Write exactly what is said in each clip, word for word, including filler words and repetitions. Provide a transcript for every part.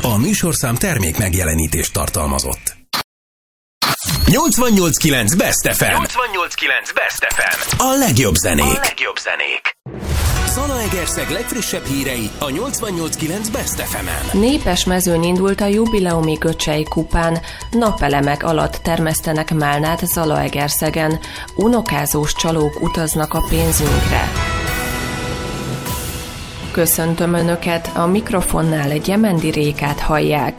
A műsorszám termék megjelenítést tartalmazott. nyolcvannyolc kilenc Best ef em. nyolcvannyolc kilenc Best ef em. A legjobb zenék. A legjobb zenék. Zalaegerszeg legfrissebb hírei a nyolcvannyolc kilenc Best ef emen. Népes mezőn indult a jubileumi Göcsei kupán. Napelemek alatt termesztenek málnát Zalaegerszegen. Unokázós csalók utaznak a pénzünkre. Köszöntöm Önöket, a mikrofonnál Gyemendi Rékát hallják.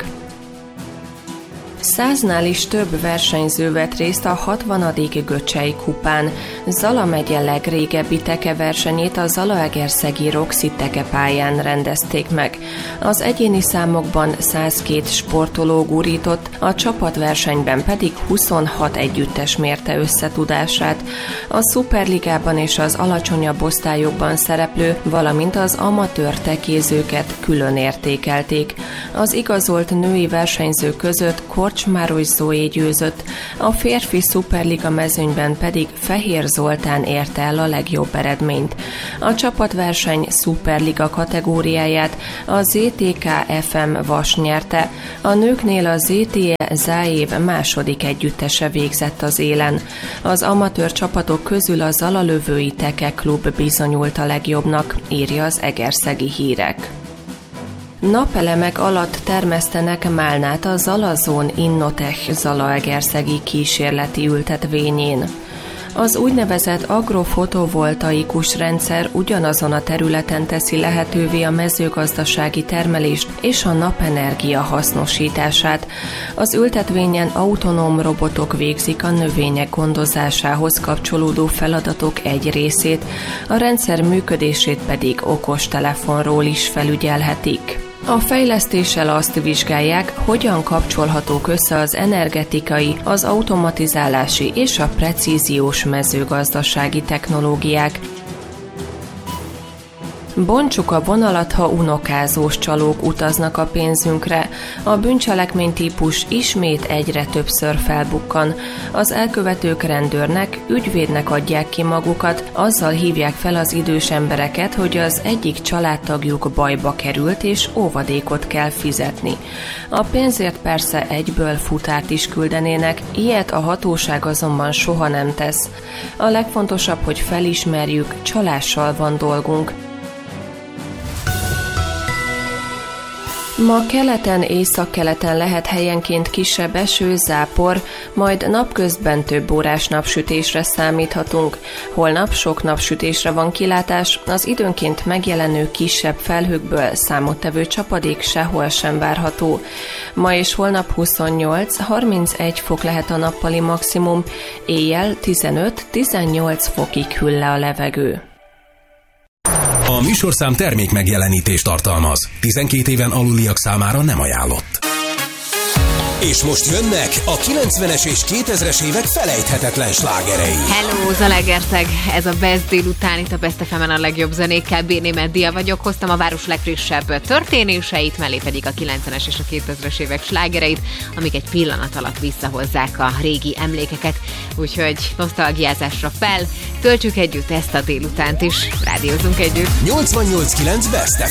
Száznál is több versenyző vett részt a hatvanadik Göcsei kupán. Zala megye legrégebbi tekeversenyét a zalaegerszegi Roxy tekepályán rendezték meg. Az egyéni számokban százkettő sportoló gurított, a csapatversenyben pedig huszonhat együttes mérte összetudását. A szuperligában és az alacsonyabb osztályokban szereplő, valamint az amatőr tekézőket külön értékelték. Az igazolt női versenyzők között Korcsmáros Zoé győzött, a férfi szuperliga mezőnyben pedig Fehér Zoltán érte el a legjobb eredményt. A csapatverseny szuperliga kategóriáját a zé té ká ef em Vas nyerte, a nőknél a zé té e Záév második együttese végzett az élen. Az amatőr csapatok közül a Zalalövői Teke Klub bizonyult a legjobbnak, írja az Egerszegi Hírek. Napelemek alatt termesztenek málnát a Zalazón Innotech zalaegerszegi kísérleti ültetvényén. Az úgynevezett agrofotovoltaikus rendszer ugyanazon a területen teszi lehetővé a mezőgazdasági termelést és a napenergia hasznosítását. Az ültetvényen autonóm robotok végzik a növények gondozásához kapcsolódó feladatok egy részét, a rendszer működését pedig okostelefonról is felügyelhetik. A fejlesztéssel azt vizsgálják, hogyan kapcsolhatók össze az energetikai, az automatizálási és a precíziós mezőgazdasági technológiák. Bontsuk a vonalat, ha unokázós csalók utaznak a pénzünkre. A bűncselekmény típus ismét egyre többször felbukkan. Az elkövetők rendőrnek, ügyvédnek adják ki magukat, azzal hívják fel az idős embereket, hogy az egyik családtagjuk bajba került és óvadékot kell fizetni. A pénzért persze egyből futárt is küldenének, ilyet a hatóság azonban soha nem tesz. A legfontosabb, hogy felismerjük, csalással van dolgunk. Ma keleten, északkeleten lehet helyenként kisebb eső, zápor, majd napközben több órás napsütésre számíthatunk. Holnap sok napsütésre van kilátás, az időnként megjelenő kisebb felhőkből számottevő csapadék sehol sem várható. Ma és holnap huszonnyolc-harmincegy fok lehet a nappali maximum, éjjel tizenöt-tizennyolc fokig hűl le a levegő. A műsorszám termék megjelenítést tartalmaz. tizenkét éven aluliak számára nem ajánlott. És most jönnek a kilencvenes és kétezres évek felejthetetlen slágerei. Hello, Zalaegerszeg! Ez a Best délután, itt a Best ef emen a legjobb zenékkel. Béné Dia vagyok, hoztam a város legfrissebb történéseit, mellé pedig a kilencvenes és a kétezres évek slágereit, amik egy pillanat alatt visszahozzák a régi emlékeket. Úgyhogy nosztalgiázásra fel, töltsük együtt ezt a délutánt is, rádiózunk együtt. nyolcvannyolc kilenc Best